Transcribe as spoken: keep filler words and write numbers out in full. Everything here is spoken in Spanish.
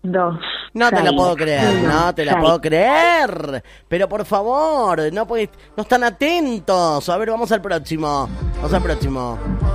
dos. No te la seis, puedo creer, uno, no te la seis. puedo creer. Pero por favor, no, podés- no están atentos. A ver, vamos al próximo. Vamos al próximo.